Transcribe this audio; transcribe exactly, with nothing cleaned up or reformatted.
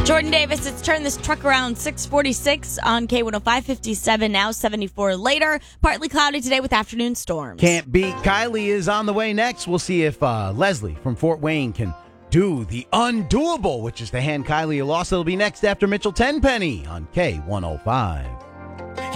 Jordan Davis, it's turned this truck around six forty-six on K one oh five, fifty-seven now, seventy-four later. Partly cloudy today with afternoon storms. Can't beat Kylie is on the way next. We'll see if uh, Leslie from Fort Wayne can do the undoable, which is to hand Kylie a loss. It'll be next after Mitchell Tenpenny on K one oh five.